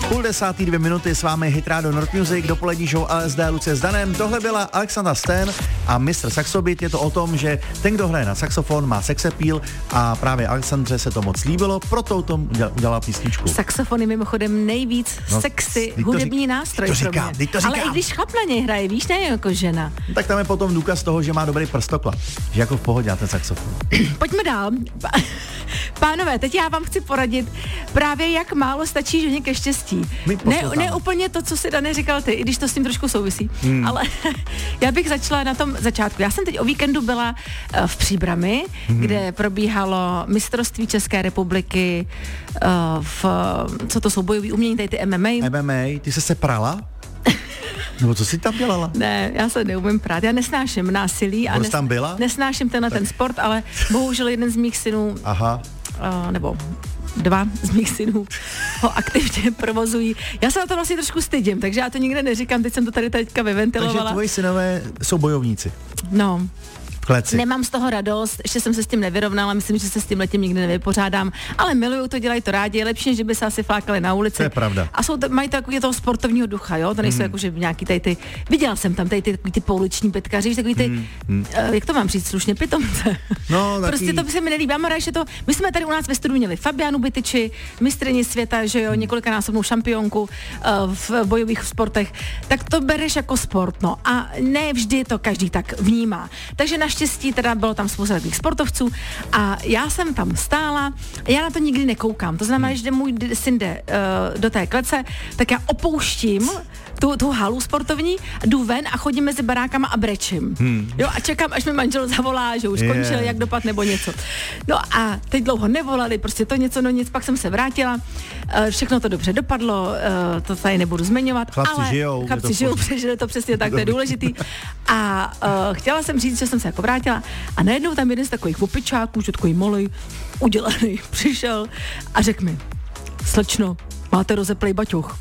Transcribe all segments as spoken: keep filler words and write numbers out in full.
Půl desátý, dvě minuty, s vámi Hit Radio North Music, dopolední show L S D Lucie s Danem. Tohle byla Alexandra Stan a mistr Saxobit. Je to o tom, že ten, kdo hraje na saxofon, má sex appeal a právě Alexandře se to moc líbilo, proto o tom udělala písničku. Saxofon je mimochodem nejvíc no, sexy hudební řík, nástroj. To říkám, to Ale i když chlap na něj hraje, víš, ne jako žena. Tak tam je potom důkaz toho, že má dobrý prstoklad, že jako v pohodě na ten saxofon. Pojďme dál. Pánové, teď já vám chci poradit právě, jak málo stačí ženě ke štěstí. Ne, ne úplně to, co si Dane říkal ty, i když to s tím trošku souvisí. Hmm. Ale já bych začala na tom začátku. Já jsem teď o víkendu byla uh, v Příbrami, hmm. kde probíhalo mistrovství České republiky uh, v, co to jsou bojový umění, tady ty M M A. M M A, ty jsi se prala? Nebo co jsi tam dělala? Ne, já se neumím prát, já nesnáším násilí a nes, tam byla? nesnáším tenhle tak. ten sport, ale bohužel jeden z mých synů, Aha. Uh, nebo dva z mých synů ho aktivně provozují. Já se na to vlastně trošku stydím, takže já to nikde neříkám, teď jsem to tady teďka vyventilovala. Takže tvoji synové jsou bojovníci. No. Kleci. Nemám z toho radost, ještě jsem se s tím nevyrovnala, myslím, že se s tím letím nikdy nevypořádám, ale miluju to, dělají to rádi, je lepší, že by se asi flákali na ulici. To je pravda. A jsou to, mají takový toho sportovního ducha, jo, to nejsou mm. jako, že nějaký tady ty, viděla jsem tam tady ty takový ty pouliční petkaři, takový ty, mm. uh, jak to mám říct slušně, pitomce. No, taky... Prostě to by se mi nelíbí, já že to, my jsme tady u nás ve studiu měli Fabianu Bytyči, mistryni světa, že jo, několikanásobnou šampionku uh, v bojových sportech, tak to bereš jako sport, no a ne vždy to každý tak vnímá. Takže naštěstí teda bylo tam spousta takových sportovců a já jsem tam stála, já na to nikdy nekoukám, to znamená, že můj syn jde uh, do té klece, tak já opouštím tu, tu halu sportovní, jdu ven a chodím mezi barákama a brečím. Hmm. Jo, a čekám, až mi manžel zavolá, že už yeah. končil, jak dopad nebo něco. No a teď dlouho nevolali, prostě to něco, no nic, pak jsem se vrátila, uh, všechno to dobře dopadlo, uh, to tady nebudu zmiňovat. Chlapci ale žijou. Chlapci žijou, přežili to přesně tak, to je důležitý. A uh, chtěla jsem říct, že jsem se jako vrátila a najednou tam jeden z takových opičáků, že takový malej, udělaný, přišel a řekl mi, slečno, máte rozeplej baťoch.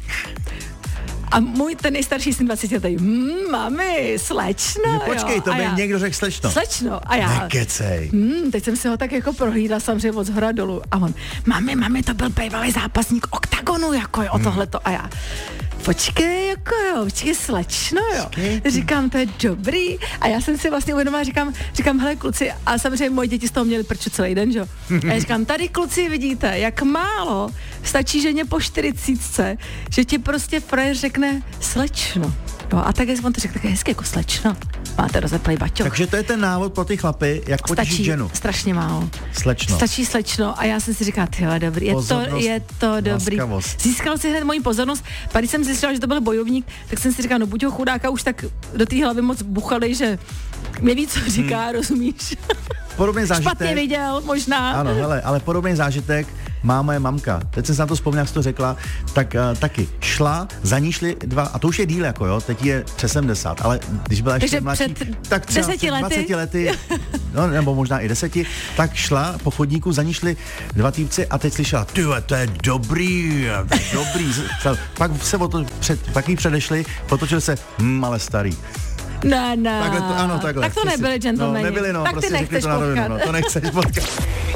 A můj ten nejstarší syn dvacet letý, hm, mami, slečno, no, počkej, jo. to by někdo řekl slečno. Slečno. A já, nekecej. Hm, teď jsem si ho tak jako prohlídla samozřejmě od zhora dolů. A on, mami, mami, to byl bývalý zápasník OKTAGONu, jako jo, o tohleto. A já, počkej, jako jo, počkej, slečno, jo. Počkej. Říkám, to je dobrý. A já jsem si vlastně uvědomila, říkám, říkám, hele, kluci, a samozřejmě moje děti z toho měli prču celý den, že jo. A já říkám, tady, kluci, vidíte, jak málo stačí ženě po čtyřicítce, že ti prostě frajer řekne slečno. No a tak on to řekl také hezky jako slečno. Máte rozeplej baťoch. Takže to je ten návod pro ty chlapy, jak potěšit ženu. Strašně málo. Slečno. Stačí slečno a já jsem si říkala, tyhle, dobrý, je to, je to dobrý. Laskavost. Získal si hned moji pozornost, pak když jsem zjistila, že to byl bojovník, tak jsem si říkala, no buď ho chudáka už tak do té hlavy moc buchali, že mě ví, co říká, hmm. rozumíš? Podobný zážitek. Špatně viděl, možná. Ano, hele, ale podobný zážitek má moje mamka. Teď jsem se na to vzpomněl, jak jsi to řekla, tak uh, taky šla, za ní šli dva, a to už je díl jako jo, teď je přes sedmdesát, ale když byla ještě mladší, tak třeba deseti lety. dvaceti lety, no, nebo možná i deseti, tak šla po chodníku, za ní šli dva týpci a teď slyšela, tyhle, to je dobrý, dobrý. Pak se o to před, pak jí předešli, potočil se, hm, ale starý. Ne, ne. Takhle to, ano, takhle. Tak to nebyli gentlemani. No, nebyli, no, tak prostě ty nechceš to na rovinu, no, to nechceš potkat.